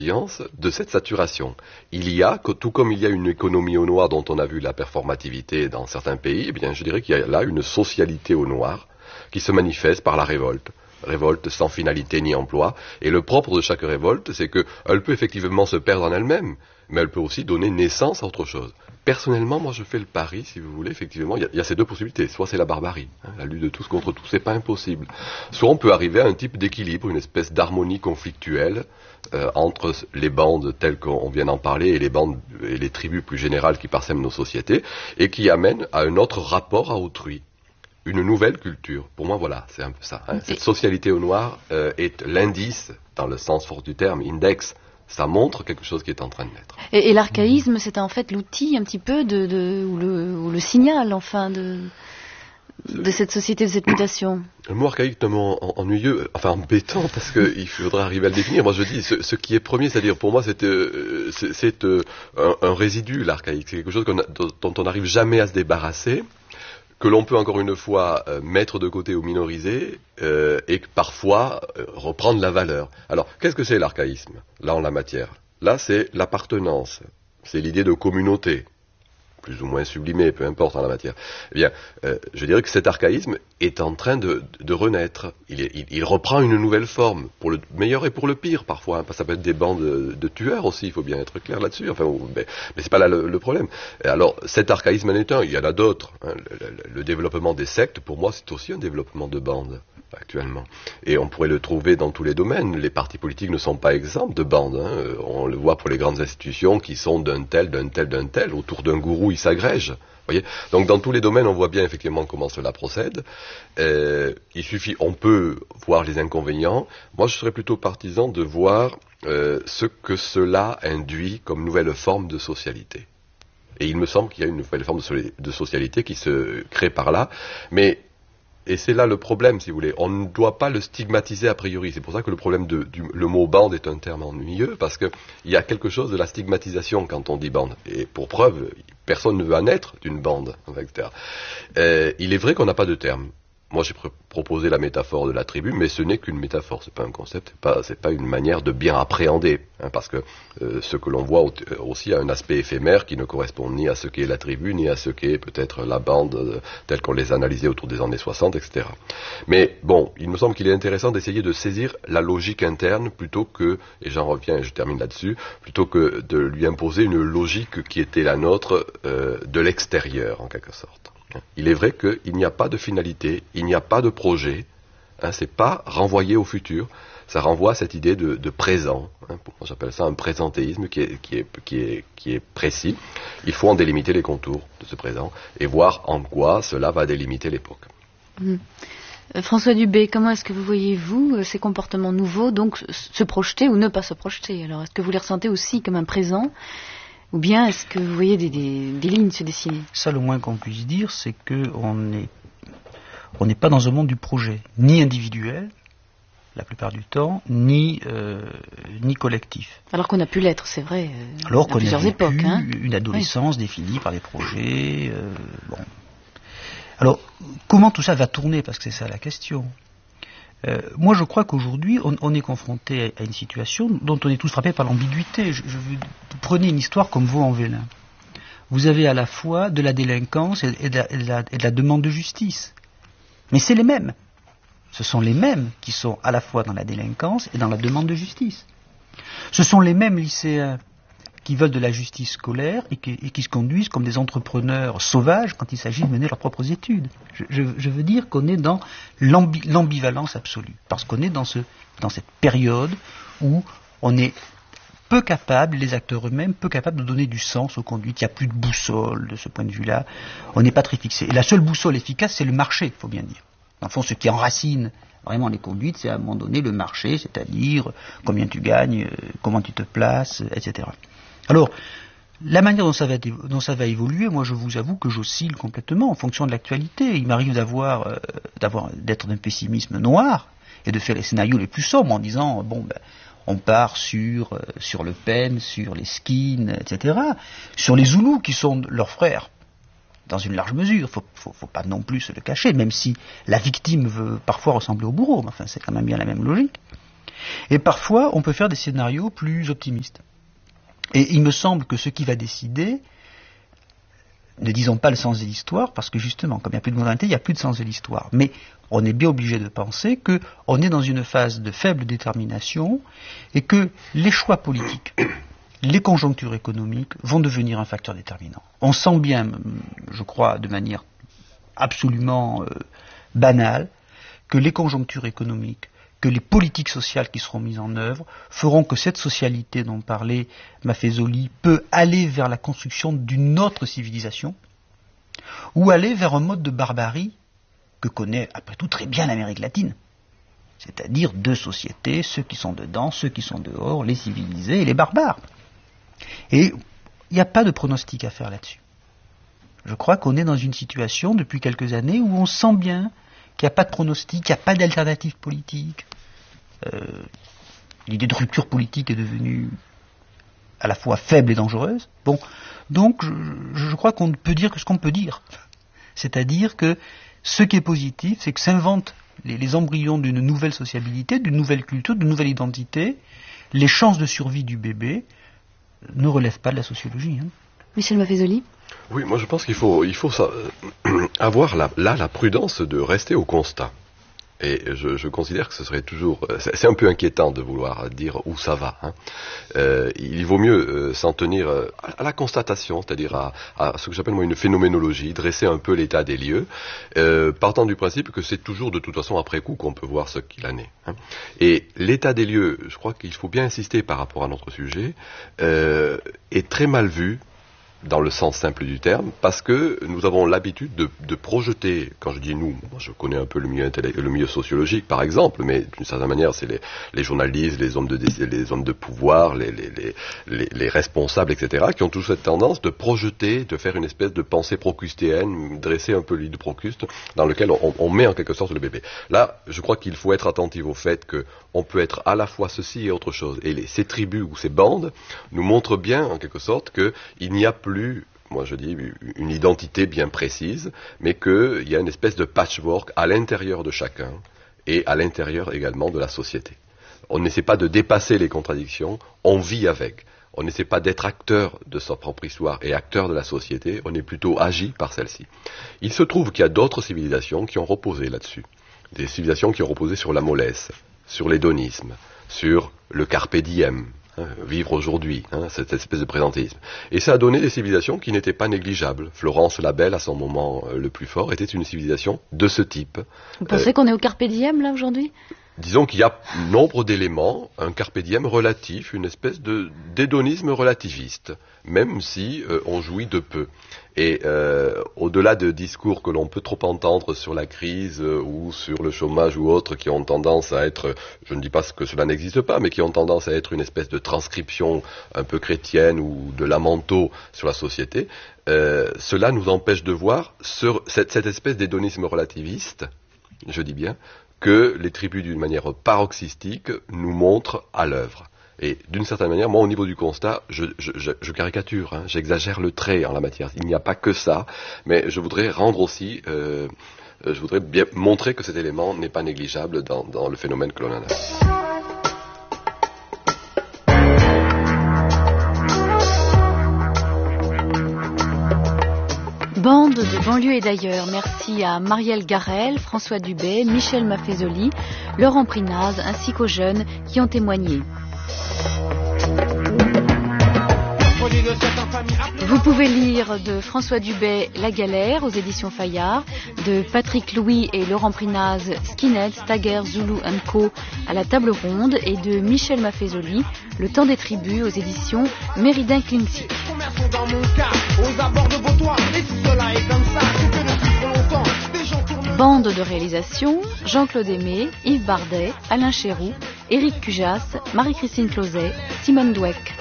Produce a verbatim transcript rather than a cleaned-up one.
de cette saturation. Il y a, tout comme il y a une économie au noir dont on a vu la performativité dans certains pays, eh bien je dirais qu'il y a là une socialité au noir qui se manifeste par la révolte. Révolte sans finalité ni emploi. Et le propre de chaque révolte, c'est qu'elle peut effectivement se perdre en elle-même, mais elle peut aussi donner naissance à autre chose. Personnellement, moi je fais le pari, si vous voulez, effectivement, il y, y a ces deux possibilités. Soit c'est la barbarie, hein, la lutte de tous contre tous, c'est pas impossible. Soit on peut arriver à un type d'équilibre, une espèce d'harmonie conflictuelle euh, entre les bandes telles qu'on vient d'en parler et les bandes et les tribus plus générales qui parsèment nos sociétés, et qui amènent à un autre rapport à autrui. Une nouvelle culture. Pour moi, voilà, c'est un peu ça. Hein. Cette socialité au noir euh, est l'indice, dans le sens fort du terme, index. Ça montre quelque chose qui est en train de naître. Et, et l'archaïsme, c'est en fait l'outil un petit peu de, de ou, le, ou le signal, enfin, de, de cette société, de cette mutation. Le mot archaïque est un mot ennuyeux, enfin embêtant, parce qu'il faudrait arriver à le définir. Moi, je dis, ce, ce qui est premier, c'est-à-dire, pour moi, c'est, euh, c'est, c'est euh, un, un résidu, l'archaïque. C'est quelque chose qu'on a, dont on n'arrive jamais à se débarrasser, que l'on peut encore une fois euh, mettre de côté ou minoriser, euh, et que parfois euh, reprendre la valeur. Alors, qu'est-ce que c'est l'archaïsme, là en la matière? Là, c'est l'appartenance, c'est l'idée de communauté, plus ou moins sublimée, peu importe en la matière. Eh bien, euh, je dirais que cet archaïsme est en train de, de renaître. Il, est, il, il reprend une nouvelle forme, pour le meilleur et pour le pire parfois, hein, parce que ça peut être des bandes de, de tueurs aussi, il faut bien être clair là-dessus. Enfin, mais, mais c'est pas là le, le problème. Alors, cet archaïsme en est un, il y en a d'autres. Hein. Le, le, le développement des sectes, pour moi, c'est aussi un développement de bandes actuellement. Et on pourrait le trouver dans tous les domaines. Les partis politiques ne sont pas exempts de bandes. Hein. On le voit pour les grandes institutions qui sont d'un tel, d'un tel, d'un tel. Autour d'un gourou, ils s'agrègent. Voyez. Donc dans tous les domaines, on voit bien effectivement comment cela procède. Euh, il suffit, on peut voir les inconvénients. Moi, je serais plutôt partisan de voir euh, ce que cela induit comme nouvelle forme de socialité. Et il me semble qu'il y a une nouvelle forme de, de socialité qui se crée par là. Mais et c'est là le problème, si vous voulez. On ne doit pas le stigmatiser a priori. C'est pour ça que le problème de, du le mot bande est un terme ennuyeux, parce qu'il y a quelque chose de la stigmatisation quand on dit bande. Et pour preuve, personne ne veut en être d'une bande, et cetera. Euh, il est vrai qu'on n'a pas de terme. Moi, j'ai pr- proposé la métaphore de la tribu, mais ce n'est qu'une métaphore, c'est pas un concept, c'est pas, c'est pas une manière de bien appréhender, hein, parce que euh, ce que l'on voit aussi a un aspect éphémère qui ne correspond ni à ce qu'est la tribu, ni à ce qu'est peut-être la bande euh, telle qu'on les analysait autour des années soixante, et cetera. Mais bon, il me semble qu'il est intéressant d'essayer de saisir la logique interne plutôt que, et j'en reviens et je termine là-dessus, plutôt que de lui imposer une logique qui était la nôtre euh, de l'extérieur, en quelque sorte. Il est vrai qu'il n'y a pas de finalité, il n'y a pas de projet, hein, c'est pas renvoyé au futur, ça renvoie à cette idée de, de présent, hein, moi j'appelle ça un présentéisme qui est, qui, est, qui, est, qui est précis. Il faut en délimiter les contours de ce présent et voir en quoi cela va délimiter l'époque. Mmh. Euh, François Dubé, comment est-ce que vous voyez-vous euh, ces comportements nouveaux, donc se projeter ou ne pas se projeter? Alors est-ce que vous les ressentez aussi comme un présent? Ou bien est-ce que vous voyez des, des, des lignes se dessiner? Ça, le moins qu'on puisse dire, c'est qu'on n'est on n'est pas dans un monde du projet, ni individuel, la plupart du temps, ni, euh, ni collectif. Alors qu'on a pu l'être, c'est vrai, euh, Alors à qu'on plusieurs a vécu époques. Hein, une adolescence oui. définie par des projets. Euh, bon. Alors, comment tout ça va tourner? Parce que c'est ça la question. Euh, moi, je crois qu'aujourd'hui, on, on est confronté à une situation dont on est tous frappés par l'ambiguïté. Je, je veux, prenez une histoire comme Vaux-en-Velin. Vous avez à la fois de la délinquance et, et, de la, et, de la, et de la demande de justice. Mais c'est les mêmes. Ce sont les mêmes qui sont à la fois dans la délinquance et dans la demande de justice. Ce sont les mêmes lycéens qui veulent de la justice scolaire et qui, et qui se conduisent comme des entrepreneurs sauvages quand il s'agit de mener leurs propres études. Je, je, je veux dire qu'on est dans l'ambi, l'ambivalence absolue, parce qu'on est dans, ce, dans cette période où on est peu capable, les acteurs eux-mêmes, peu capables de donner du sens aux conduites. Il n'y a plus de boussole de ce point de vue-là. On n'est pas très fixé. Et la seule boussole efficace, c'est le marché, il faut bien dire. En fond, ce qui enracine vraiment les conduites, c'est à un moment donné le marché, c'est-à-dire combien tu gagnes, comment tu te places, et cetera. Alors, la manière dont ça, va, dont ça va évoluer, moi je vous avoue que j'oscille complètement en fonction de l'actualité. Il m'arrive d'avoir, euh, d'avoir, d'être d'un pessimisme noir et de faire les scénarios les plus sombres en disant, bon, ben, on part sur, euh, sur Le Pen, sur les Skins, et cetera, sur les Zoulous qui sont leurs frères, dans une large mesure. Faut, faut, faut pas non plus se le cacher, même si la victime veut parfois ressembler au bourreau, mais enfin c'est quand même bien la même logique. Et parfois, on peut faire des scénarios plus optimistes. Et il me semble que ce qui va décider, ne disons pas le sens de l'histoire, parce que justement, comme il n'y a plus de modernité, il n'y a plus de sens de l'histoire. Mais on est bien obligé de penser qu'on est dans une phase de faible détermination et que les choix politiques, les conjonctures économiques vont devenir un facteur déterminant. On sent bien, je crois, de manière absolument euh, banale, que les conjonctures économiques, que les politiques sociales qui seront mises en œuvre feront que cette socialité dont parlait Maffezoli peut aller vers la construction d'une autre civilisation ou aller vers un mode de barbarie que connaît après tout très bien l'Amérique latine. C'est-à-dire deux sociétés, ceux qui sont dedans, ceux qui sont dehors, les civilisés et les barbares. Et il n'y a pas de pronostic à faire là-dessus. Je crois qu'on est dans une situation depuis quelques années où on sent bien qu'il n'y a pas de pronostic, qu'il n'y a pas d'alternative politique. Euh, l'idée de rupture politique est devenue à la fois faible et dangereuse. Bon, donc je, je crois qu'on peut dire que ce qu'on peut dire. C'est-à-dire que ce qui est positif, c'est que s'inventent les, les embryons d'une nouvelle sociabilité, d'une nouvelle culture, d'une nouvelle identité. Les chances de survie du bébé ne relèvent pas de la sociologie. Hein. Michel Maffezoli. Oui, moi je pense qu'il faut, il faut ça, euh, avoir la, là la prudence de rester au constat. Et je, je considère que ce serait toujours... C'est, c'est un peu inquiétant de vouloir dire où ça va. Hein. Euh, il vaut mieux euh, s'en tenir euh, à la constatation, c'est-à-dire à, à ce que j'appelle moi une phénoménologie, dresser un peu l'état des lieux, euh, partant du principe que c'est toujours de toute façon après coup qu'on peut voir ce qu'il en est. Hein. Et l'état des lieux, je crois qu'il faut bien insister par rapport à notre sujet, euh, est très mal vu, dans le sens simple du terme, parce que nous avons l'habitude de, de projeter, quand je dis nous, moi je connais un peu le milieu, le milieu sociologique par exemple, mais d'une certaine manière c'est les, les journalistes, les hommes de, les hommes de pouvoir, les, les, les, les responsables, et cetera, qui ont tous cette tendance de projeter, de faire une espèce de pensée procustéenne, dresser un peu l'île de Procuste, dans lequel on, on met en quelque sorte le bébé. Là, je crois qu'il faut être attentif au fait qu'on peut être à la fois ceci et autre chose. Et les, ces tribus ou ces bandes nous montrent bien, en quelque sorte, qu'il n'y a plus plus, moi je dis, une identité bien précise, mais qu'il y a une espèce de patchwork à l'intérieur de chacun et à l'intérieur également de la société. On n'essaie pas de dépasser les contradictions, on vit avec. On n'essaie pas d'être acteur de sa propre histoire et acteur de la société, on est plutôt agi par celle-ci. Il se trouve qu'il y a d'autres civilisations qui ont reposé là-dessus. Des civilisations qui ont reposé sur la mollesse, sur l'hédonisme, sur le carpe diem. Hein, vivre aujourd'hui, hein, cette espèce de présentéisme. Et ça a donné des civilisations qui n'étaient pas négligeables. Florence la Belle, à son moment euh, le plus fort, était une civilisation de ce type. Vous pensez euh, qu'on est au carpe diem, là, aujourd'hui ? Disons qu'il y a nombre d'éléments, un carpe diem relatif, une espèce de d'hédonisme relativiste, même si euh, on jouit de peu. Et euh, au-delà de discours que l'on peut trop entendre sur la crise euh, ou sur le chômage ou autres qui ont tendance à être, je ne dis pas que cela n'existe pas, mais qui ont tendance à être une espèce de transcription un peu chrétienne ou de lamento sur la société, euh, cela nous empêche de voir sur cette, cette espèce d'hédonisme relativiste, je dis bien, que les tribus d'une manière paroxystique nous montrent à l'œuvre. Et d'une certaine manière, moi au niveau du constat, je, je, je, je caricature, hein, j'exagère le trait en la matière. Il n'y a pas que ça, mais je voudrais rendre aussi, euh, je voudrais bien montrer que cet élément n'est pas négligeable dans, dans le phénomène que l'on en a. Bande de banlieue et d'ailleurs, merci à Marielle Garel, François Dubé, Michel Maffezoli, Laurent Prinaz ainsi qu'aux jeunes qui ont témoigné. Vous pouvez lire de François Dubé La Galère aux éditions Fayard, de Patrick Louis et Laurent Prinaz Skinhead, Stagger, Zulu and Co à la table ronde et de Michel Maffezoli Le temps des tribus aux éditions Méridin Classique. Bande de réalisation Jean-Claude Aimé, Yves Bardet, Alain Chéroux, Éric Cujas, Marie-Christine Closet, Simone Dweck.